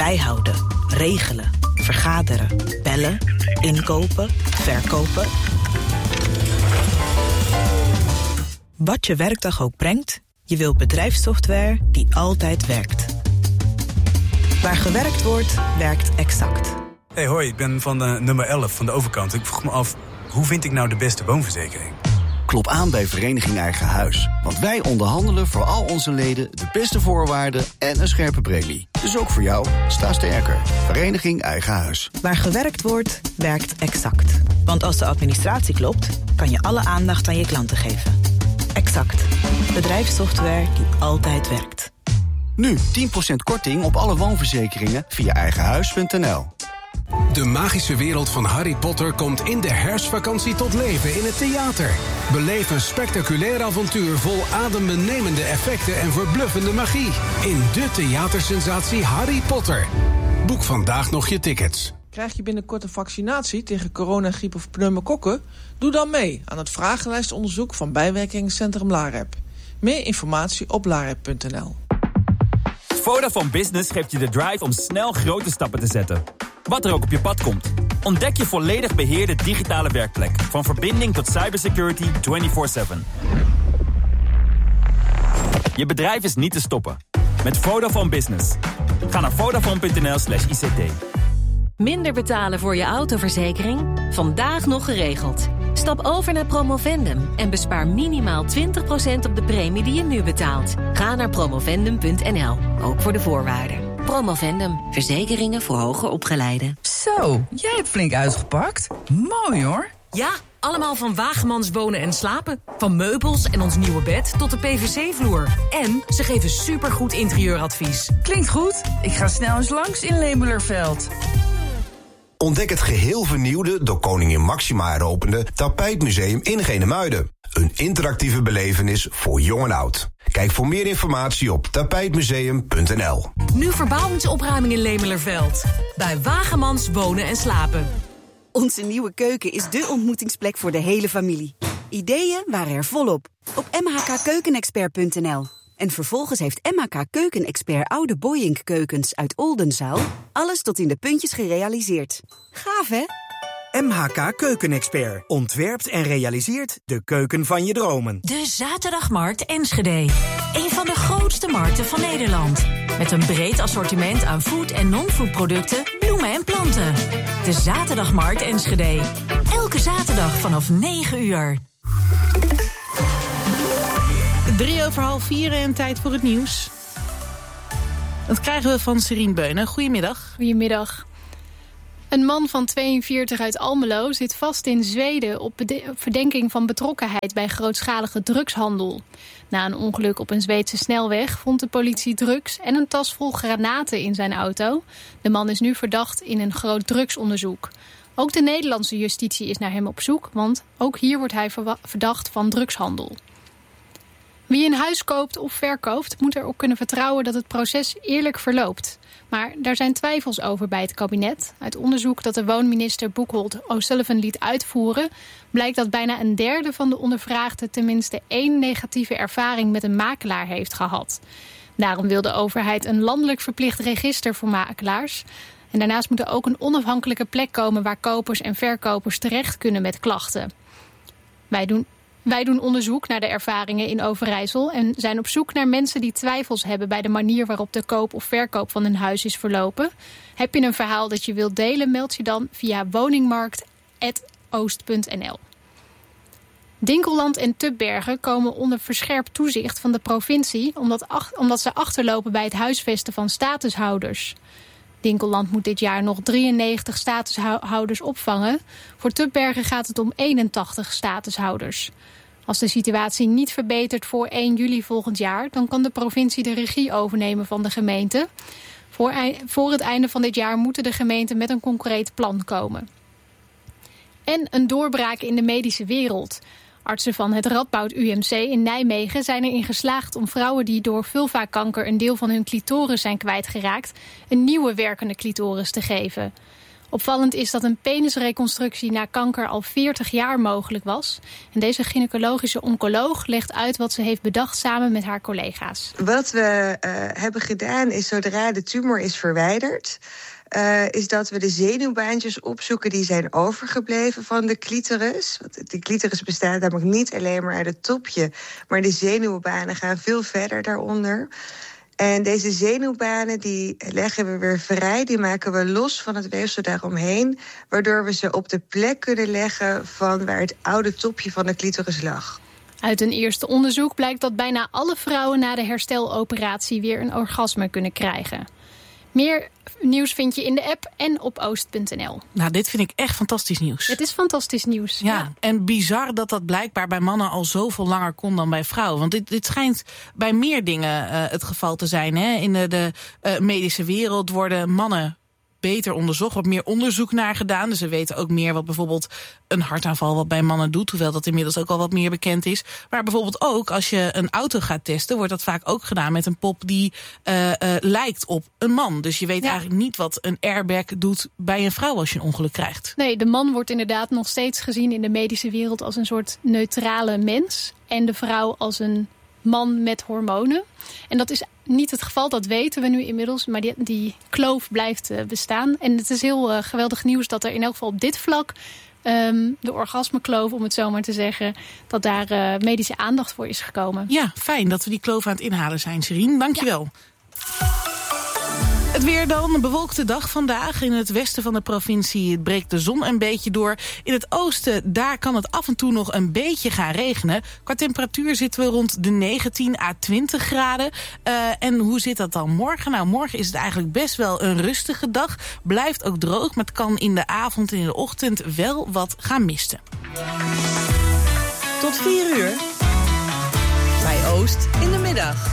Bijhouden, regelen, vergaderen, bellen, inkopen, verkopen. Wat je werkdag ook brengt, je wilt bedrijfssoftware die altijd werkt. Waar gewerkt wordt, werkt Exact. Hey, hoi, ik ben van nummer 11 van de overkant. Ik vroeg me af, hoe vind ik nou de beste woonverzekering? Klop aan bij Vereniging Eigen Huis. Want wij onderhandelen voor al onze leden de beste voorwaarden en een scherpe premie. Dus ook voor jou, sta sterker. Vereniging Eigen Huis. Waar gewerkt wordt, werkt Exact. Want als de administratie klopt, kan je alle aandacht aan je klanten geven. Exact. Bedrijfssoftware die altijd werkt. Nu 10% korting op alle woonverzekeringen via eigenhuis.nl. De magische wereld van Harry Potter komt in de herfstvakantie tot leven in het theater. Beleef een spectaculair avontuur vol adembenemende effecten en verbluffende magie. In de theatersensatie Harry Potter. Boek vandaag nog je tickets. Krijg je binnenkort een vaccinatie tegen coronagriep of pneumokokken? Doe dan mee aan het vragenlijstonderzoek van bijwerkingencentrum LAREP. Meer informatie op larep.nl. Vodafone Business geeft je de drive om snel grote stappen te zetten. Wat er ook op je pad komt. Ontdek je volledig beheerde digitale werkplek. Van verbinding tot cybersecurity 24/7. Je bedrijf is niet te stoppen. Met Vodafone Business. Ga naar vodafone.nl/ICT. Minder betalen voor je autoverzekering? Vandaag nog geregeld. Stap over naar Promovendum en bespaar minimaal 20% op de premie die je nu betaalt. Ga naar promovendum.nl, ook voor de voorwaarden. Promovendum, verzekeringen voor hoger opgeleiden. Zo, jij hebt flink uitgepakt. Mooi hoor. Ja, allemaal van Wagemans Wonen en Slapen. Van meubels en ons nieuwe bed tot de PVC-vloer. En ze geven supergoed interieuradvies. Klinkt goed. Ik ga snel eens langs in Lemelerveld. Ontdek het geheel vernieuwde, door koningin Máxima heropende Tapijtmuseum in Genemuiden. Een interactieve belevenis voor jong en oud. Kijk voor meer informatie op tapijtmuseum.nl. Nu verbouwingsopruiming in Lemelerveld. Bij Wagemans Wonen en Slapen. Onze nieuwe keuken is dé ontmoetingsplek voor de hele familie. Ideeën waren er volop. Op mhkkeukenexpert.nl. En vervolgens heeft MHK Keukenexpert oude Boyink keukens uit Oldenzaal alles tot in de puntjes gerealiseerd. Gaaf, hè? MHK Keukenexpert ontwerpt en realiseert de keuken van je dromen. De Zaterdagmarkt Enschede. Een van de grootste markten van Nederland. Met een breed assortiment aan food- en non-food producten, bloemen en planten. De Zaterdagmarkt Enschede. Elke zaterdag vanaf 9 uur. 3:03 en tijd voor het nieuws. Dat krijgen we van Serien Beunen. Goedemiddag. Goedemiddag. Een man van 42 uit Almelo zit vast in Zweden op verdenking van betrokkenheid bij grootschalige drugshandel. Na een ongeluk op een Zweedse snelweg vond de politie drugs en een tas vol granaten in zijn auto. De man is nu verdacht in een groot drugsonderzoek. Ook de Nederlandse justitie is naar hem op zoek, want ook hier wordt hij verdacht van drugshandel. Wie een huis koopt of verkoopt, moet erop kunnen vertrouwen dat het proces eerlijk verloopt. Maar daar zijn twijfels over bij het kabinet. Uit onderzoek dat de woonminister Boekholt O'Sullivan liet uitvoeren, blijkt dat bijna een derde van de ondervraagden tenminste 1 negatieve ervaring met een makelaar heeft gehad. Daarom wil de overheid een landelijk verplicht register voor makelaars. En daarnaast moet er ook een onafhankelijke plek komen waar kopers en verkopers terecht kunnen met klachten. Wij doen onderzoek naar de ervaringen in Overijssel en zijn op zoek naar mensen die twijfels hebben bij de manier waarop de koop of verkoop van een huis is verlopen. Heb je een verhaal dat je wilt delen, meld je dan via woningmarkt@oost.nl. Dinkeland en Tubbergen komen onder verscherpt toezicht van de provincie omdat ze achterlopen bij het huisvesten van statushouders. Dinkeland moet dit jaar nog 93 statushouders opvangen. Voor Tubbergen gaat het om 81 statushouders. Als de situatie niet verbetert voor 1 juli volgend jaar, dan kan de provincie de regie overnemen van de gemeente. Voor het einde van dit jaar moeten de gemeenten met een concreet plan komen. En een doorbraak in de medische wereld. Artsen van het Radboud UMC in Nijmegen zijn erin geslaagd om vrouwen die door vulvakanker een deel van hun clitoris zijn kwijtgeraakt, een nieuwe werkende clitoris te geven. Opvallend is dat een penisreconstructie na kanker al 40 jaar mogelijk was. En deze gynaecologische oncoloog legt uit wat ze heeft bedacht samen met haar collega's. Wat we hebben gedaan is, zodra de tumor is verwijderd, is dat we de zenuwbaantjes opzoeken die zijn overgebleven van de clitoris. Want de clitoris bestaat namelijk niet alleen maar uit het topje, maar de zenuwbanen gaan veel verder daaronder. En deze zenuwbanen die leggen we weer vrij, die maken we los van het weefsel daaromheen, waardoor we ze op de plek kunnen leggen van waar het oude topje van de clitoris lag. Uit een eerste onderzoek blijkt dat bijna alle vrouwen na de hersteloperatie weer een orgasme kunnen krijgen. Meer nieuws vind je in de app en op oost.nl. Nou, dit vind ik echt fantastisch nieuws. Het is fantastisch nieuws. Ja, en bizar dat dat blijkbaar bij mannen al zoveel langer kon dan bij vrouwen. Want dit schijnt bij meer dingen het geval te zijn. Hè? In de medische wereld worden mannen beter onderzocht, wat meer onderzoek naar gedaan. Dus we weten ook meer wat bijvoorbeeld een hartaanval wat bij mannen doet, hoewel dat inmiddels ook al wat meer bekend is. Maar bijvoorbeeld ook als je een auto gaat testen, wordt dat vaak ook gedaan met een pop die lijkt op een man. Dus je weet eigenlijk niet wat een airbag doet bij een vrouw als je een ongeluk krijgt. Nee, de man wordt inderdaad nog steeds gezien in de medische wereld als een soort neutrale mens. En de vrouw als een man met hormonen. En dat is niet het geval, dat weten we nu inmiddels. Maar die kloof blijft bestaan. En het is heel geweldig nieuws dat er in elk geval op dit vlak de orgasmekloof, om het zo maar te zeggen, dat daar medische aandacht voor is gekomen. Ja, fijn dat we die kloof aan het inhalen zijn, Serien. Dank je wel. Het weer dan, een bewolkte dag vandaag. In het westen van de provincie breekt de zon een beetje door. In het oosten, daar kan het af en toe nog een beetje gaan regenen. Qua temperatuur zitten we rond de 19 à 20 graden. En hoe zit dat dan morgen? Nou, morgen is het eigenlijk best wel een rustige dag. Blijft ook droog, maar het kan in de avond en in de ochtend wel wat gaan misten. Tot 4 uur. Bij Oost in de middag.